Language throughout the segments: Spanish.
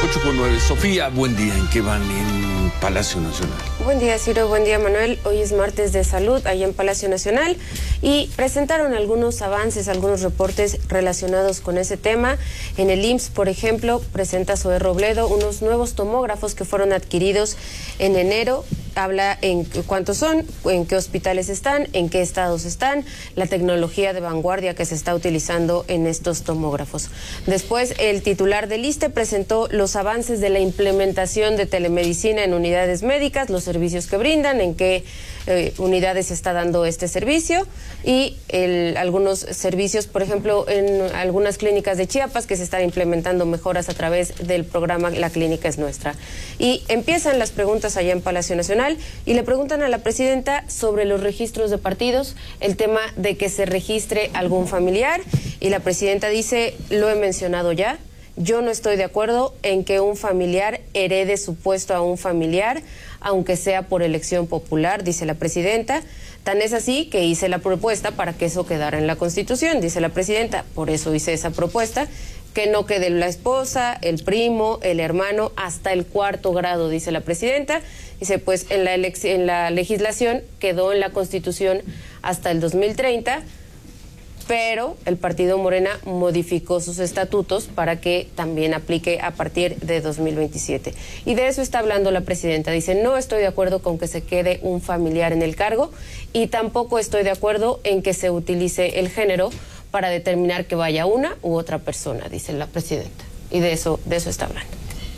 8:09. Sofía, buen día. ¿En qué van en Palacio Nacional? Buen día, Ciro. Buen día, Manuel. Hoy es martes de salud ahí en Palacio Nacional y presentaron algunos avances, algunos reportes relacionados con ese tema. En el IMSS, por ejemplo, presenta Zoé Robledo unos nuevos tomógrafos que fueron adquiridos en enero. Habla en cuántos son, en qué hospitales están, en qué estados están, la tecnología de vanguardia que se está utilizando en estos tomógrafos. Después, el titular del ISSSTE presentó los avances de la implementación de telemedicina en unidades médicas, los servicios que brindan, en qué unidades se está dando este servicio y algunos servicios, por ejemplo, en algunas clínicas de Chiapas que se están implementando mejoras a través del programa La Clínica es Nuestra. Y empiezan las preguntas allá en Palacio Nacional y le preguntan a la presidenta sobre los registros de partidos, el tema de que se registre algún familiar, y la presidenta dice: lo he mencionado ya. Yo no estoy de acuerdo en que un familiar herede su puesto a un familiar, aunque sea por elección popular, dice la presidenta. Tan es así que hice la propuesta para que eso quedara en la Constitución, dice la presidenta. Por eso hice esa propuesta, que no quede la esposa, el primo, el hermano, hasta el cuarto grado, dice la presidenta. Dice, pues en la legislación quedó en la Constitución hasta el 2030, pero el partido Morena modificó sus estatutos para que también aplique a partir de 2027. Y de eso está hablando la presidenta. Dice: no estoy de acuerdo con que se quede un familiar en el cargo y tampoco estoy de acuerdo en que se utilice el género para determinar que vaya una u otra persona, dice la presidenta. Y de eso está hablando.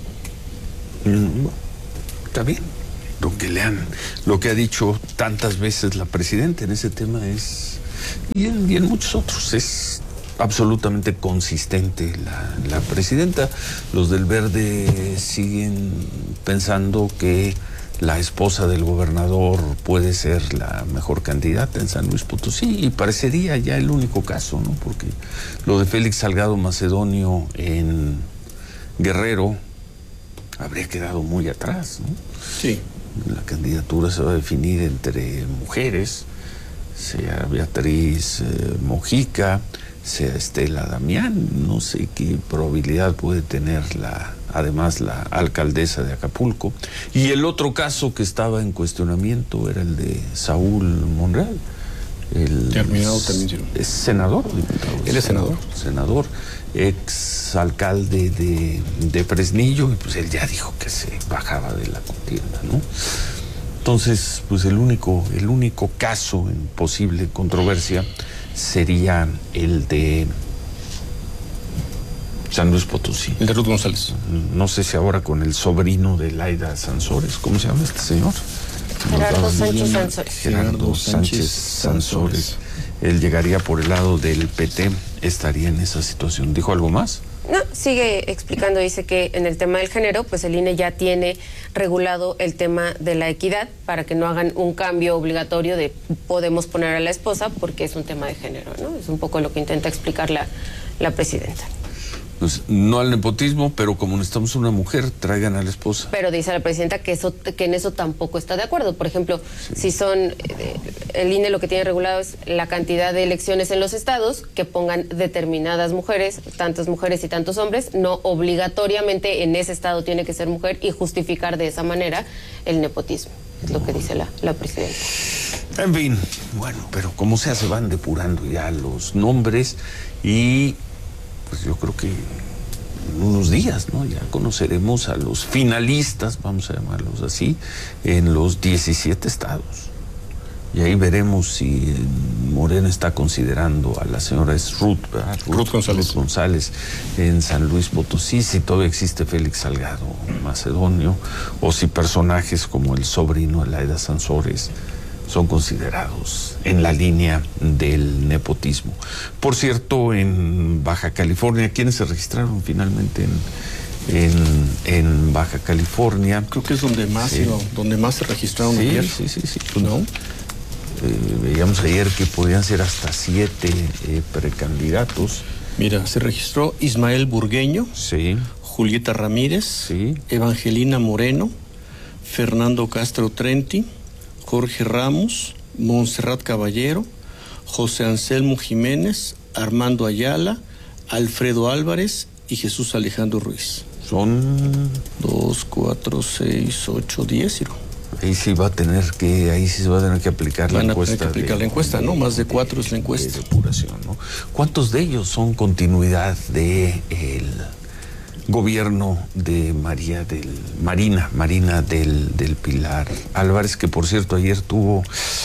Está bien. Lo que ha dicho tantas veces la presidenta en ese tema es... Y en muchos otros es absolutamente consistente la presidenta. Los del Verde siguen pensando que la esposa del gobernador puede ser la mejor candidata en San Luis Potosí, y parecería ya el único caso, ¿no? Porque lo de Félix Salgado Macedonio en Guerrero habría quedado muy atrás, ¿no? Sí. La candidatura se va a definir entre mujeres, sea Beatriz Mojica, sea Estela Damián. No sé qué probabilidad puede tener además la alcaldesa de Acapulco. Y el otro caso que estaba en cuestionamiento era el de Saúl Monreal. Terminado también. ¿Es senador o diputado? Él es senador. Senador, ex alcalde de Fresnillo, y pues él ya dijo que se bajaba de la contienda, ¿no? Entonces, pues el único caso en posible controversia sería el de San Luis Potosí. El de Ruth González. No sé si ahora con el sobrino de Laida Sansores. ¿Cómo se llama este señor? Gerardo Sánchez Sansores. Gerardo Sánchez Sansores. Él llegaría por el lado del PT, estaría en esa situación. ¿Dijo algo más? No, sigue explicando. Dice que en el tema del género, pues el INE ya tiene regulado el tema de la equidad para que no hagan un cambio obligatorio de podemos poner a la esposa porque es un tema de género, ¿no? Es un poco lo que intenta explicar la presidenta. Pues no al nepotismo, pero como necesitamos una mujer, traigan a la esposa. Pero dice la presidenta que en eso tampoco está de acuerdo. Por ejemplo, sí. Si son, el INE lo que tiene regulado es la cantidad de elecciones en los estados, que pongan determinadas mujeres, tantas mujeres y tantos hombres, no obligatoriamente en ese estado tiene que ser mujer, y justificar de esa manera el nepotismo. Es lo que dice la presidenta. En fin, bueno, pero como sea, se van depurando ya los nombres y... pues yo creo que en unos días, ¿no? Ya conoceremos a los finalistas, vamos a llamarlos así, en los 17 estados. Y ahí veremos si Morena está considerando a la señora Ruth González en San Luis Potosí, si todavía existe Félix Salgado Macedonio, o si personajes como el sobrino de Laida Sansores son considerados en la línea del nepotismo. Por cierto, en Baja California, ¿quiénes se registraron finalmente en Baja California? Creo que es donde más se registraron ayer. Sí. Pues, ¿no? Veíamos ayer que podían ser hasta 7 precandidatos. Mira, se registró Ismael Burgueño, sí. Julieta Ramírez, sí. Evangelina Moreno, Fernando Castro Trenti, Jorge Ramos, Montserrat Caballero, José Anselmo Jiménez, Armando Ayala, Alfredo Álvarez y Jesús Alejandro Ruiz. Son 2, 4, 6, 8, 10. Ahí sí va a tener que, aplicar la encuesta. Van a tener que aplicar la encuesta, ¿no? Más de 4 es la encuesta. De depuración, ¿no? ¿Cuántos de ellos son continuidad de el gobierno de Marina del Pilar Álvarez, que por cierto ayer tuvo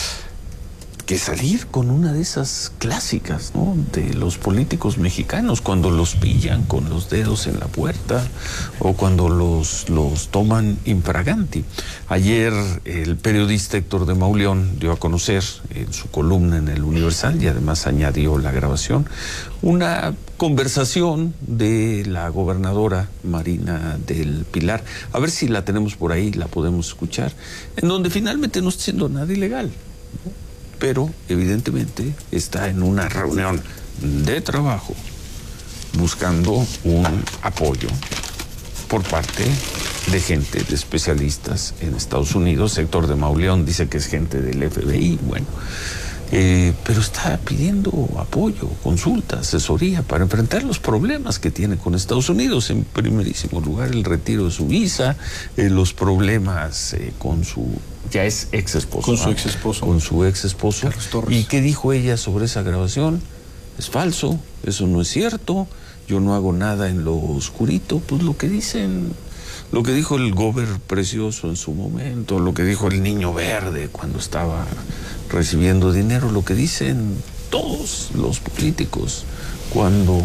que salir con una de esas clásicas, ¿no?, de los políticos mexicanos, cuando los pillan con los dedos en la puerta o cuando los toman infraganti? Ayer el periodista Héctor de Mauleón dio a conocer en su columna en El Universal, y además añadió la grabación, una conversación de la gobernadora Marina del Pilar. A ver si la tenemos por ahí, la podemos escuchar, en donde finalmente no está haciendo nada ilegal, ¿no?, pero evidentemente está en una reunión de trabajo buscando un apoyo por parte de gente, de especialistas en Estados Unidos. Héctor de Mauleón dice que es gente del FBI, bueno, pero está pidiendo apoyo, consulta, asesoría para enfrentar los problemas que tiene con Estados Unidos. En primerísimo lugar, el retiro de su visa, los problemas con su ya es ex esposo. Con su ex esposo. Con su ex esposo. ¿Y qué dijo ella sobre esa grabación? Es falso, eso no es cierto, yo no hago nada en lo oscurito. Pues lo que dicen, lo que dijo el Gober Precioso en su momento, lo que dijo el Niño Verde cuando estaba recibiendo dinero, lo que dicen todos los políticos cuando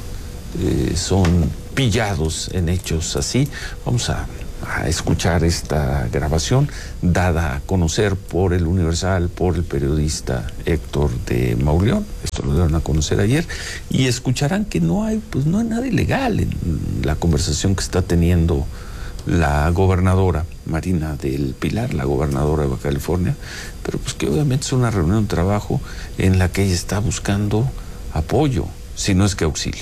son pillados en hechos así. Vamos a escuchar esta grabación dada a conocer por El Universal, por el periodista Héctor de Mauleón. Esto lo dieron a conocer ayer, y escucharán que no hay nada ilegal en la conversación que está teniendo la gobernadora Marina del Pilar, la gobernadora de Baja California, pero pues que obviamente es una reunión de trabajo en la que ella está buscando apoyo, si no es que auxilio.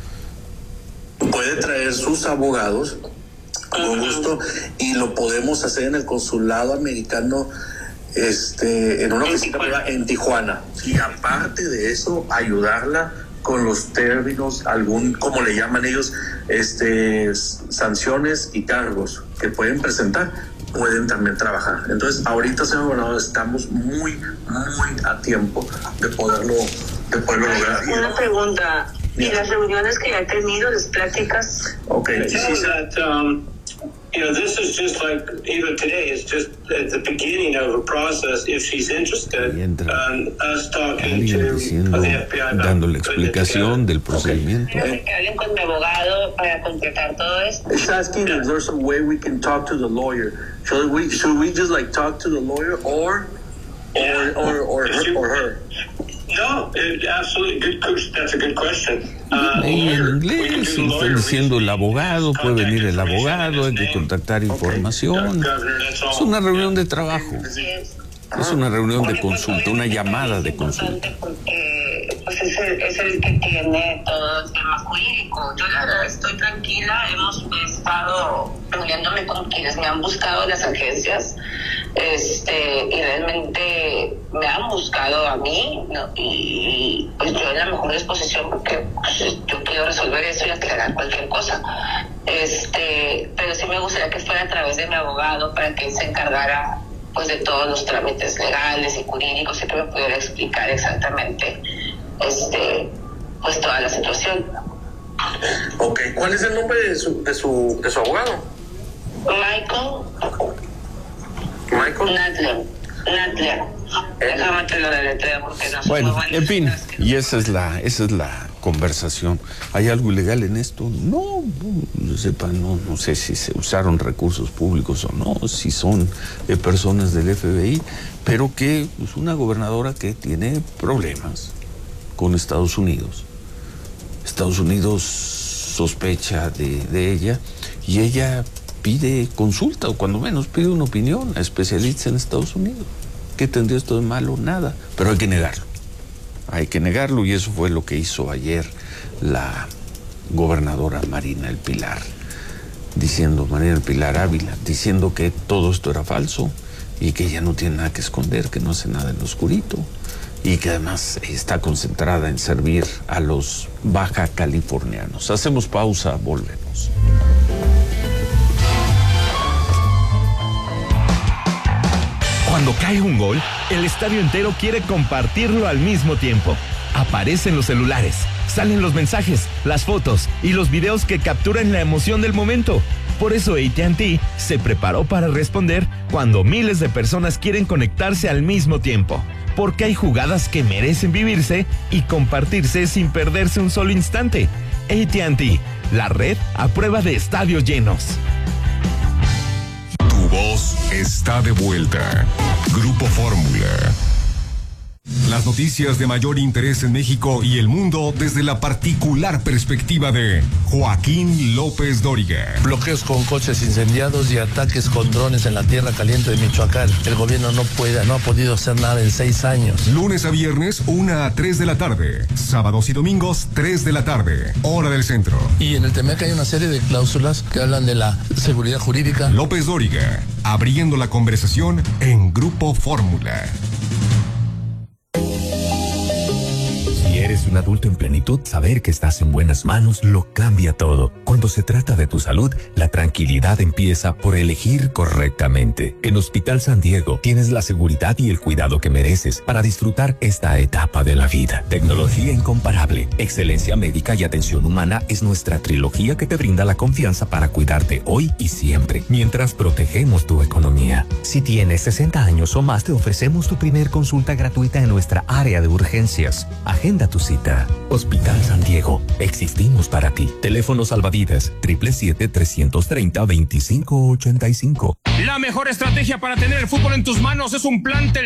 Puede traer sus abogados con gusto, y lo podemos hacer en el consulado americano, en una oficina en Tijuana, y aparte de eso ayudarla con los términos, como le llaman ellos, sanciones y cargos que pueden presentar, pueden también trabajar. Entonces ahorita, señor gobernador, estamos muy a tiempo de poderlo lograr. Una pregunta, ¿y las reuniones que ya he tenido, las pláticas? Okay. This is just like, even today, it's just at the beginning of a process. If she's interested, us talking to the FBI, dándole explicación del procedimiento. Que hablen con mi abogado para completar todo esto. It's asking if there's a way we can talk to the lawyer. Should we just like talk to the lawyer or her? No, absolutely. That's a good question. En inglés, están diciendo el abogado, puede venir el abogado, hay que contactar información. Es una reunión de trabajo, es una reunión de consulta, una llamada de consulta. Pues es el que tiene todo el tema jurídico. Yo la verdad estoy tranquila, hemos estado reuniéndome con quienes me han buscado las agencias, y realmente me han buscado a mí, ¿no? Y pues yo en la mejor disposición, porque pues, yo quiero resolver eso y aclarar cualquier cosa, pero sí me gustaría que fuera a través de mi abogado, para que él se encargara pues de todos los trámites legales y jurídicos, y que me pudiera explicar exactamente pues toda la situación. Ok, ¿cuál es el nombre de su abogado? Michael Nadler. Déjame te lo deletreo porque no. Bueno, en fin, y esa es la conversación. ¿Hay algo ilegal en esto? No, no sé si se usaron recursos públicos o no, si son personas del FBI, pero que es una gobernadora que tiene problemas con Estados Unidos. Estados Unidos sospecha de ella, y ella pide consulta, o cuando menos pide una opinión a especialistas en Estados Unidos. ¿Qué tendría esto de malo? Nada, pero hay que negarlo. Hay que negarlo, y eso fue lo que hizo ayer la gobernadora Marina del Pilar Ávila, diciendo que todo esto era falso y que ella no tiene nada que esconder, que no hace nada en lo oscurito, y que además está concentrada en servir a los baja californianos. Hacemos pausa, volvemos. Cuando cae un gol, el estadio entero quiere compartirlo al mismo tiempo. Aparecen los celulares, salen los mensajes, las fotos y los videos que capturan la emoción del momento. Por eso AT&T se preparó para responder cuando miles de personas quieren conectarse al mismo tiempo. Porque hay jugadas que merecen vivirse y compartirse sin perderse un solo instante. AT&T, la red a prueba de estadios llenos. Tu voz está de vuelta. Grupo Fórmula. Las noticias de mayor interés en México y el mundo desde la particular perspectiva de Joaquín López Dóriga. Bloqueos con coches incendiados y ataques con drones en la tierra caliente de Michoacán. El gobierno no ha podido hacer nada en 6 años. Lunes a viernes, 1 a 3 de la tarde. Sábados y domingos, 3 de la tarde. Hora del centro. Y en el TEMEC hay una serie de cláusulas que hablan de la seguridad jurídica. López Dóriga, abriendo la conversación en Grupo Fórmula. Si eres un adulto en plenitud, saber que estás en buenas manos lo cambia todo. Cuando se trata de tu salud, la tranquilidad empieza por elegir correctamente. En Hospital San Diego tienes la seguridad y el cuidado que mereces para disfrutar esta etapa de la vida. Tecnología incomparable, excelencia médica y atención humana es nuestra trilogía que te brinda la confianza para cuidarte hoy y siempre, mientras protegemos tu economía. Si tienes 60 años o más, te ofrecemos tu primer consulta gratuita en nuestra área de urgencias. Agenda tu cita. Hospital San Diego. Existimos para ti. Teléfono salvavidas 777-330-2585. La mejor estrategia para tener el fútbol en tus manos es un plan Telcel